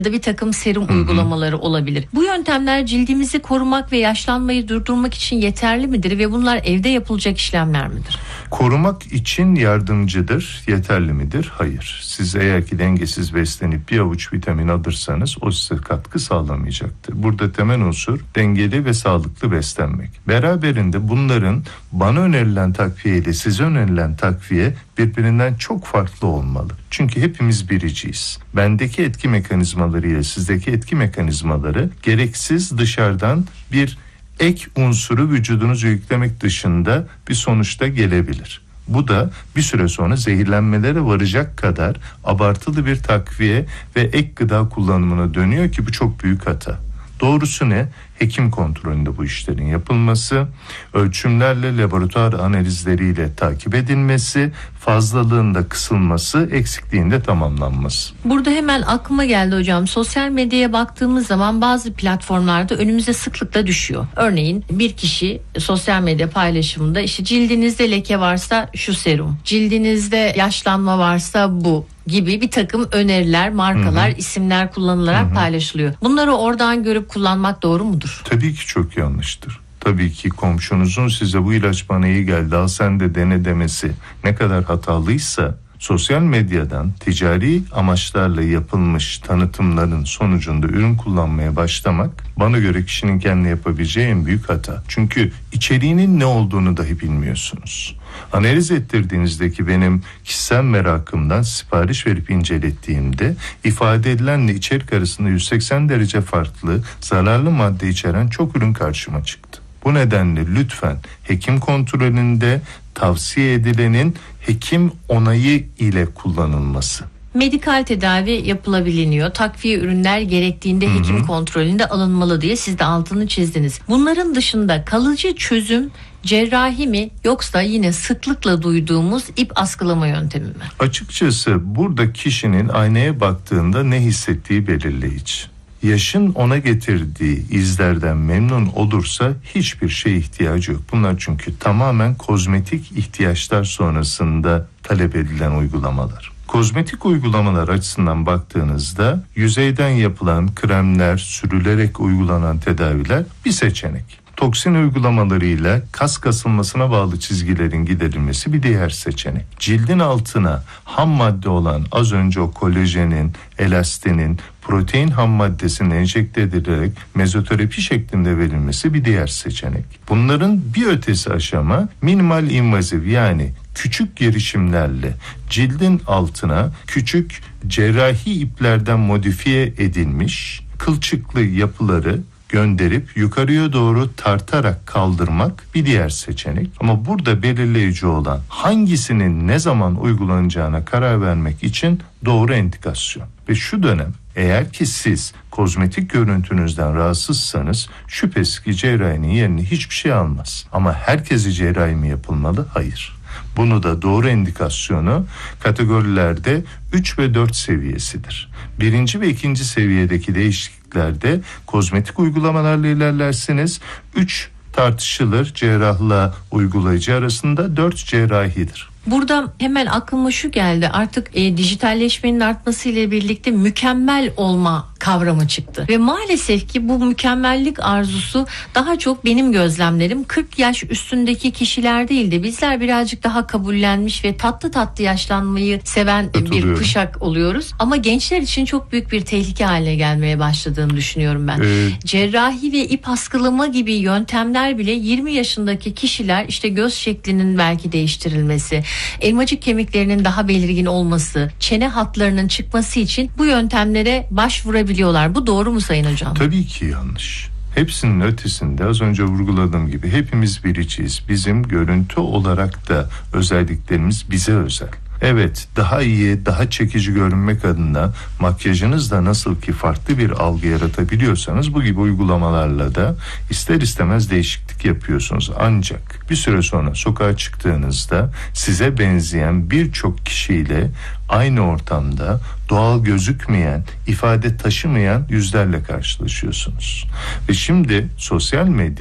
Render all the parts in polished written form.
da bir takım serum uygulamaları olabilir. Bu yöntemler cildimizi korumak ve yaşlanmayı durdurmak için yeterli midir ve bunlar evde yapılacak işlemler midir? Korumak için yardımcıdır. Yeterli midir? Hayır. Siz eğer ki dengesiz beslenip bir avuç vitamin alırsanız o size katkı sağlamayacaktır. Burada temel unsur dengeli ve sağlıklı beslenmek. Beraberinde bunların bana önerilen takviye ile size önerilen takviye birbirinden çok farklı olmalı. Çünkü hepimiz biriciyiz. Bendeki etki mekanizmaları ile sizdeki etki mekanizmaları gereksiz dışarıdan bir ek unsuru vücudunuza yüklemek dışında bir sonuçta gelebilir. Bu da bir süre sonra zehirlenmelere varacak kadar abartılı bir takviye ve ek gıda kullanımına dönüyor ki bu çok büyük hata. Doğrusu ne? Hekim kontrolünde bu işlerin yapılması, ölçümlerle, laboratuvar analizleriyle takip edilmesi, fazlalığında kısılması, eksikliğinde tamamlanması. Burada hemen aklıma geldi hocam. Sosyal medyaya baktığımız zaman bazı platformlarda önümüze sıklıkla düşüyor. Örneğin bir kişi sosyal medya paylaşımında işte cildinizde leke varsa şu serum, cildinizde yaşlanma varsa bu gibi bir takım öneriler, markalar, isimler kullanılarak paylaşılıyor. Bunları oradan görüp kullanmak doğru mudur? Tabii ki çok yanlıştır. Tabii ki komşunuzun size bu ilaç bana iyi geldi al sen de dene demesi ne kadar hatalıysa sosyal medyadan ticari amaçlarla yapılmış tanıtımların sonucunda ürün kullanmaya başlamak bana göre kişinin kendi yapabileceği en büyük hata. Çünkü içeriğinin ne olduğunu dahi bilmiyorsunuz. Analiz ettirdiğinizdeki benim kişisel merakımdan sipariş verip incelettiğimde ifade edilenle içerik arasında 180 derece farklı zararlı madde içeren çok ürün karşıma çıktı. Bu nedenle lütfen hekim kontrolünde tavsiye edilenin hekim onayı ile kullanılması. Medikal tedavi yapılabiliyor. Takviye ürünler gerektiğinde hekim kontrolünde alınmalı diye siz de altını çizdiniz. Bunların dışında kalıcı çözüm cerrahi mi yoksa yine sıklıkla duyduğumuz ip askılama yöntemi mi? Açıkçası burada kişinin aynaya baktığında ne hissettiği belirleyici. Yaşın ona getirdiği izlerden memnun olursa hiçbir şeye ihtiyacı yok. Bunlar çünkü tamamen kozmetik ihtiyaçlar sonrasında talep edilen uygulamalar. Kozmetik uygulamalar açısından baktığınızda yüzeyden yapılan kremler, sürülerek uygulanan tedaviler bir seçenek. Toksin uygulamalarıyla kas kasılmasına bağlı çizgilerin giderilmesi bir diğer seçenek. Cildin altına ham madde olan az önce o kolajenin, elastinin, protein ham maddesinin enjekte edilerek mezoterapi şeklinde verilmesi bir diğer seçenek. Bunların bir ötesi aşama minimal invaziv yani küçük girişimlerle cildin altına küçük cerrahi iplerden modifiye edilmiş kılçıklı yapıları gönderip yukarıya doğru tartarak kaldırmak bir diğer seçenek. Ama burada belirleyici olan hangisinin ne zaman uygulanacağına karar vermek için doğru indikasyon. Ve şu dönem eğer ki siz kozmetik görüntünüzden rahatsızsanız şüphesiz ki cerrahinin yerini hiçbir şey almaz. Ama herkese cerrahi mi yapılmalı? Hayır. Bunu da doğru indikasyonu kategorilerde 3 ve 4 seviyesidir. 1. ve 2. seviyedeki değişikliklerde kozmetik uygulamalarla ilerlersiniz. 3 tartışılır cerrahla uygulayıcı arasında, 4 cerrahidir. Burada hemen aklıma şu geldi, artık dijitalleşmenin artmasıyla birlikte mükemmel olma kavramı çıktı. Ve maalesef ki bu mükemmellik arzusu daha çok benim gözlemlerim 40 yaş üstündeki kişiler değil de bizler birazcık daha kabullenmiş ve tatlı tatlı yaşlanmayı seven bir kuşak oluyoruz. Ama gençler için çok büyük bir tehlike haline gelmeye başladığını düşünüyorum ben. Cerrahi ve ip askılama gibi yöntemler bile 20 yaşındaki kişiler işte göz şeklinin belki değiştirilmesi, elmacık kemiklerinin daha belirgin olması, çene hatlarının çıkması için bu yöntemlere başvurabiliyorlar. Bu doğru mu Sayın Hocam? Tabii ki yanlış. Hepsinin ötesinde az önce vurguladığım gibi hepimiz biriciyiz. Bizim görüntü olarak da özelliklerimiz bize özel. Evet, daha iyi, daha çekici görünmek adına makyajınızda nasıl ki farklı bir algı yaratabiliyorsanız bu gibi uygulamalarla da ister istemez değişiklik yapıyorsunuz. Ancak bir süre sonra sokağa çıktığınızda size benzeyen birçok kişiyle aynı ortamda doğal gözükmeyen, ifade taşımayan yüzlerle karşılaşıyorsunuz. Ve şimdi sosyal medya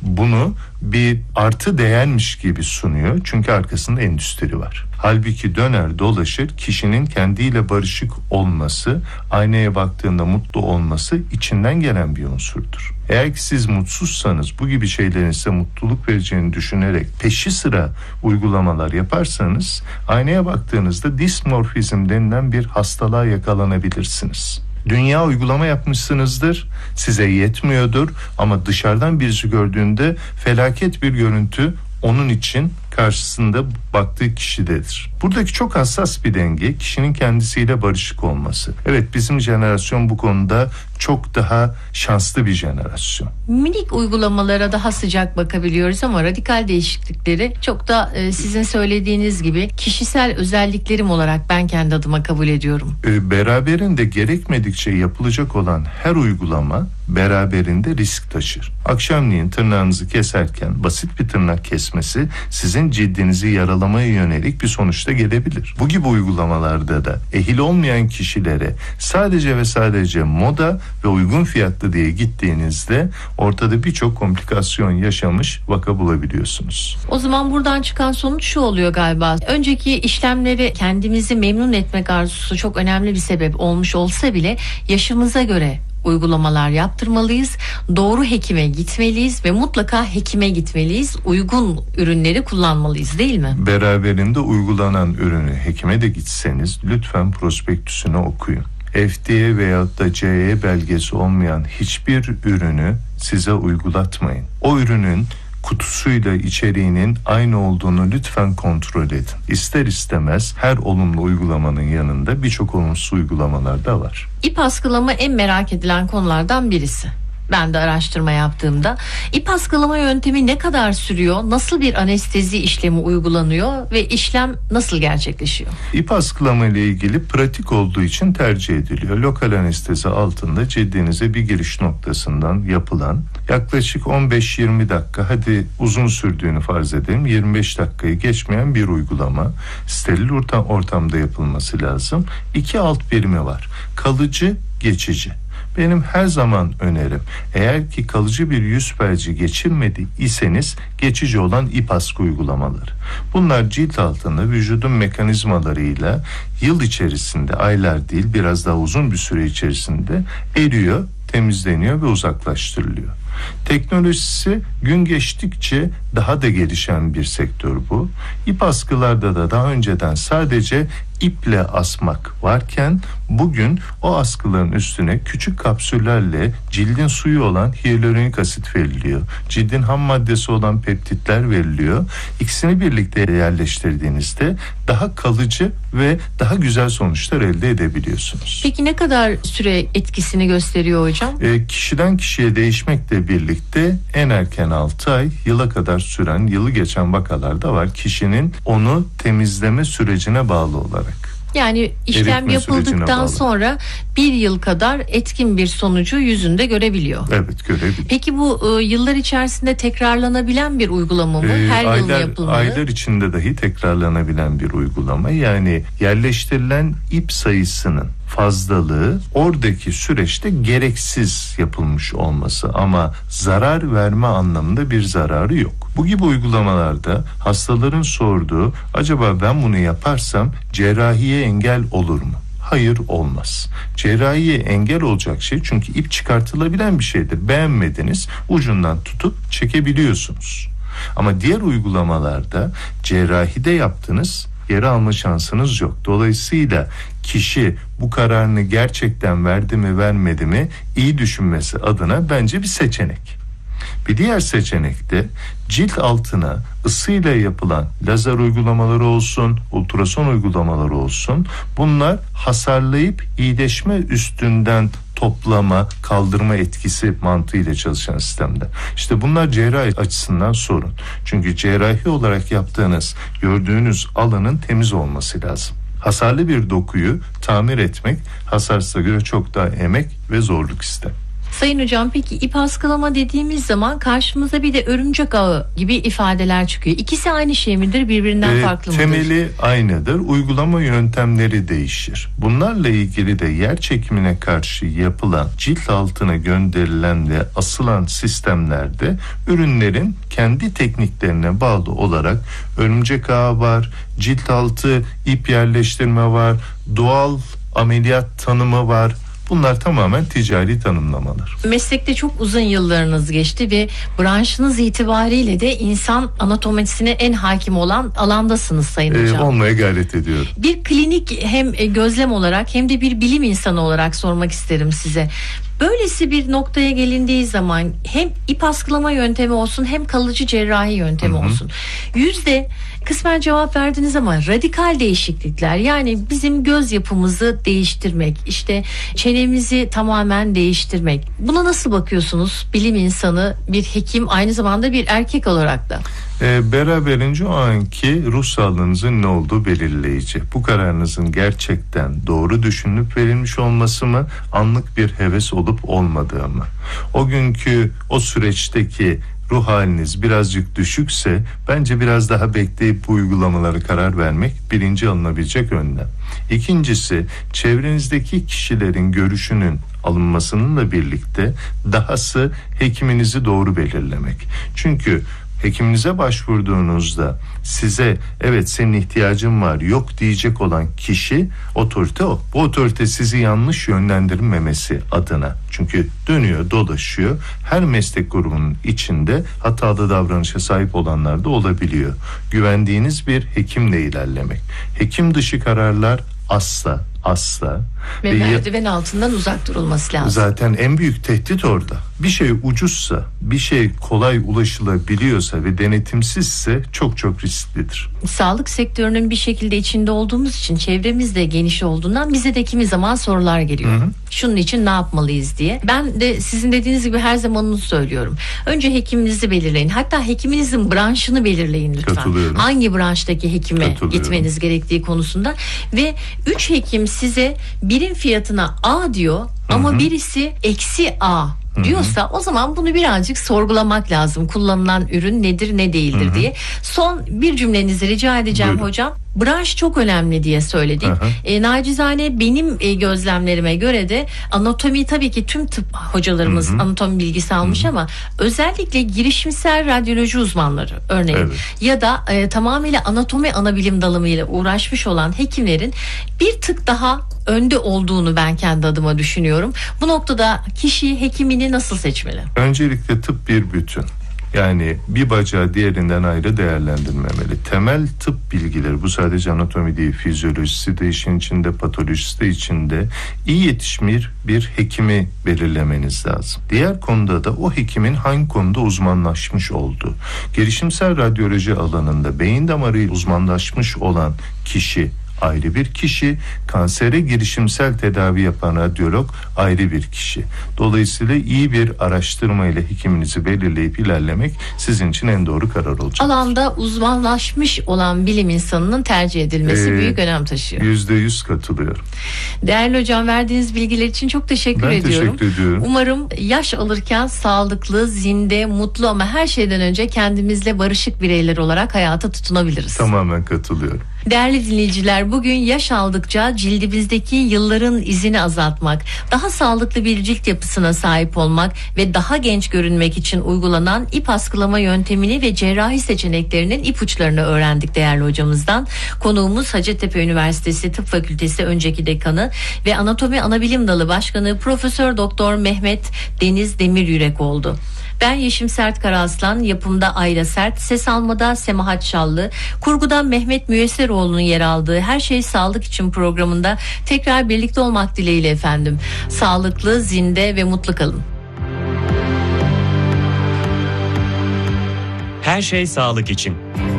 bunu bir artı değermiş gibi sunuyor. Çünkü arkasında endüstri var. Halbuki döner dolaşır kişinin kendiyle barışık olması, aynaya baktığında mutlu olması içinden gelen bir unsurdur. Eğer ki siz mutsuzsanız, bu gibi şeylerin size mutluluk vereceğini düşünerek peşi sıra uygulamalar yaparsanız, aynaya baktığınızda dismorfizm denilen bir hastalığa yakalanabilirsiniz. Dünya uygulama yapmışsınızdır, size yetmiyordur ama dışarıdan birisi gördüğünde felaket bir görüntü onun için karşısında baktığı kişidedir. Buradaki çok hassas bir denge kişinin kendisiyle barışık olması. Evet, bizim jenerasyon bu konuda çok daha şanslı bir jenerasyon. Minik uygulamalara daha sıcak bakabiliyoruz ama radikal değişiklikleri çok da sizin söylediğiniz gibi kişisel özelliklerim olarak ben kendi adıma kabul ediyorum. Beraberinde gerekmedikçe yapılacak olan her uygulama beraberinde risk taşır. Akşamleyin tırnağınızı keserken basit bir tırnak kesmesi sizin cildinizi yaralamaya yönelik bir sonuçta gelebilir. Bu gibi uygulamalarda da ehil olmayan kişilere sadece ve sadece moda ve uygun fiyatlı diye gittiğinizde ortada birçok komplikasyon yaşamış vaka bulabiliyorsunuz. O zaman buradan çıkan sonuç şu oluyor galiba. Önceki işlemleri kendimizi memnun etmek arzusu çok önemli bir sebep olmuş olsa bile yaşımıza göre uygulamalar yaptırmalıyız. Doğru hekime gitmeliyiz ve mutlaka hekime gitmeliyiz. Uygun ürünleri kullanmalıyız, değil mi? Beraberinde uygulanan ürünü hekime de gitseniz lütfen prospektüsünü okuyun. FDA veyahut da CE belgesi olmayan hiçbir ürünü size uygulatmayın. O ürünün kutusuyla içeriğinin aynı olduğunu lütfen kontrol edin. İster istemez her olumlu uygulamanın yanında birçok olumsuz uygulamalar da var. İp askılama en merak edilen konulardan birisi. Ben de araştırma yaptığımda ip askılama yöntemi ne kadar sürüyor, nasıl bir anestezi işlemi uygulanıyor ve işlem nasıl gerçekleşiyor? İp askılama ile ilgili pratik olduğu için tercih ediliyor. Lokal anestezi altında cildinize bir giriş noktasından yapılan yaklaşık 15-20 dakika, hadi uzun sürdüğünü farz edelim, 25 dakikayı geçmeyen bir uygulama. Steril ortamda yapılması lazım. 2 alt birimi var. Kalıcı, geçici. Benim her zaman önerim, eğer ki kalıcı bir yüz felci geçirmedi iseniz geçici olan ip askı uygulamaları. Bunlar cilt altında vücudun mekanizmalarıyla yıl içerisinde, aylar değil biraz daha uzun bir süre içerisinde eriyor, temizleniyor ve uzaklaştırılıyor. Teknolojisi gün geçtikçe daha da gelişen bir sektör bu. İp askılarda da daha önceden sadece iple asmak varken bugün o askıların üstüne küçük kapsüllerle cildin suyu olan hyaluronik asit veriliyor. Cildin ham maddesi olan peptitler veriliyor. İkisini birlikte yerleştirdiğinizde daha kalıcı ve daha güzel sonuçlar elde edebiliyorsunuz. Peki ne kadar süre etkisini gösteriyor hocam? Kişiden kişiye değişmekle birlikte en erken 6 ay, yıla kadar süren, yılı geçen vakalar da var. Kişinin onu temizleme sürecine bağlı olarak. Yani işlem yapıldıktan sonra 1 yıl kadar etkin bir sonucu yüzünde görebiliyor. Evet, görebiliyor. Peki bu yıllar içerisinde tekrarlanabilen bir uygulama mı? Her yıl yapılmalı? Aylar içinde dahi tekrarlanabilen bir uygulama. Yani yerleştirilen ip sayısının fazlalığı oradaki süreçte gereksiz yapılmış olması ama zarar verme anlamında bir zararı yok. Bu gibi uygulamalarda hastaların sorduğu, acaba ben bunu yaparsam cerrahiye engel olur mu? Hayır, olmaz. Cerrahiye engel olacak şey, çünkü ip çıkartılabilen bir şeydir. Beğenmediniz, ucundan tutup çekebiliyorsunuz. Ama diğer uygulamalarda cerrahide yaptınız, geri alma şansınız yok. Dolayısıyla kişi bu kararını gerçekten verdi mi vermedi mi iyi düşünmesi adına bence bir seçenek. Bir diğer seçenek de cilt altına ısıyla yapılan lazer uygulamaları olsun, ultrason uygulamaları olsun. Bunlar hasarlayıp iyileşme üstünden toplama, kaldırma etkisi mantığıyla çalışan sistemler. İşte bunlar cerrahi açısından sorun. Çünkü cerrahi olarak yaptığınız, gördüğünüz alanın temiz olması lazım. Hasarlı bir dokuyu tamir etmek hasarsıza göre çok daha emek ve zorluk ister. Sayın hocam, peki ip askalama dediğimiz zaman karşımıza bir de örümcek ağı gibi ifadeler çıkıyor. İkisi aynı şey midir, birbirinden farklı mıdır? Temeli aynıdır. Uygulama yöntemleri değişir. Bunlarla ilgili de yer çekimine karşı yapılan, cilt altına gönderilen ve asılan sistemlerde ürünlerin kendi tekniklerine bağlı olarak örümcek ağı var, cilt altı ip yerleştirme var, doğal ameliyat tanımı var. Bunlar tamamen ticari tanımlamalar. Meslekte çok uzun yıllarınız geçti ve branşınız itibariyle de insan anatomisine en hakim olan alandasınız Sayın Hocam. Olmaya gayret ediyorum. Bir klinik hem gözlem olarak hem de bir bilim insanı olarak sormak isterim size. Böylesi bir noktaya gelindiği zaman hem ip askılama yöntemi olsun hem kalıcı cerrahi yöntemi olsun. Yüzde kısmen cevap verdiniz ama radikal değişiklikler, yani bizim göz yapımızı değiştirmek, işte çenemizi tamamen değiştirmek. Buna nasıl bakıyorsunuz bilim insanı, bir hekim, aynı zamanda bir erkek olarak da? Beraberince o anki ruh sağlığınızın ne olduğu belirleyici. Bu kararınızın gerçekten doğru düşünülüp verilmiş olması mı, anlık bir heves olup olmadığı mı? O günkü o süreçteki ruh haliniz birazcık düşükse bence biraz daha bekleyip bu uygulamalara karar vermek birinci alınabilecek önlem. İkincisi, çevrenizdeki kişilerin görüşünün alınmasınınla birlikte dahası hekiminizi doğru belirlemek. Çünkü hekiminize başvurduğunuzda size evet senin ihtiyacın var, yok diyecek olan kişi otorite o. Bu otorite sizi yanlış yönlendirmemesi adına. Çünkü dönüyor dolaşıyor, her meslek grubunun içinde hatalı davranışa sahip olanlar da olabiliyor. Güvendiğiniz bir hekimle ilerlemek. Hekim dışı kararlar asla ve merdiven altından uzak durulması lazım. Zaten en büyük tehdit orada. Bir şey ucuzsa, bir şey kolay ulaşılabiliyorsa ve denetimsizse çok risklidir. Sağlık sektörünün bir şekilde içinde olduğumuz için, çevremiz de geniş olduğundan bize de kimi zaman sorular geliyor. Şunun için ne yapmalıyız diye. Ben de sizin dediğiniz gibi her zaman onu söylüyorum. Önce hekiminizi belirleyin. Hatta hekiminizin branşını belirleyin lütfen. Katılıyorum. Hangi branştaki hekime gitmeniz gerektiği konusunda. Ve 3 hekim size birim fiyatına A diyor ama birisi eksi A diyorsa o zaman bunu birazcık sorgulamak lazım. Kullanılan ürün nedir, ne değildir diye. Son bir cümlenizi rica edeceğim. Buyurun hocam. Branş çok önemli diye söyledik. Nacizane benim gözlemlerime göre de anatomi, tabii ki tüm tıp hocalarımız anatomi bilgisi almış ama özellikle girişimsel radyoloji uzmanları örneğin ya da tamamıyla anatomi anabilim dalımıyla uğraşmış olan hekimlerin bir tık daha önde olduğunu ben kendi adıma düşünüyorum. Bu noktada kişi hekimini nasıl seçmeli? Öncelikle tıp bir bütün. Yani bir bacağı diğerinden ayrı değerlendirmemeli. Temel tıp bilgileri, bu sadece anatomi değil, fizyolojisi de işin içinde, patolojisi de içinde, iyi yetişmiş bir hekimi belirlemeniz lazım. Diğer konuda da o hekimin hangi konuda uzmanlaşmış olduğu. Gelişimsel radyoloji alanında beyin damarı uzmanlaşmış olan kişi ayrı bir kişi, kansere girişimsel tedavi yapan radyolog ayrı bir kişi. Dolayısıyla iyi bir araştırma ile hekiminizi belirleyip ilerlemek sizin için en doğru karar olacak. Alanda uzmanlaşmış olan bilim insanının tercih edilmesi büyük önem taşıyor. %100 katılıyorum. Değerli hocam, verdiğiniz bilgiler için çok teşekkür ediyorum. Ben teşekkür ediyorum. Umarım yaş alırken sağlıklı, zinde, mutlu ama her şeyden önce kendimizle barışık bireyler olarak hayata tutunabiliriz. Tamamen katılıyorum. Değerli dinleyiciler, bugün yaş aldıkça cildimizdeki yılların izini azaltmak, daha sağlıklı bir cilt yapısına sahip olmak ve daha genç görünmek için uygulanan ip askılama yöntemini ve cerrahi seçeneklerinin ipuçlarını öğrendik değerli hocamızdan. Konuğumuz Hacettepe Üniversitesi Tıp Fakültesi önceki dekanı ve Anatomi Anabilim Dalı Başkanı Profesör Doktor Mehmet Deniz Demiryürek oldu. Ben Yeşim Sert Karaaslan, yapımda Ayla Sert, ses almada Semahat Şallı, kurguda Mehmet Müyesseroğlu'nun yer aldığı Her Şey Sağlık İçin programında tekrar birlikte olmak dileğiyle efendim. Sağlıklı, zinde ve mutlu kalın. Her Şey Sağlık İçin.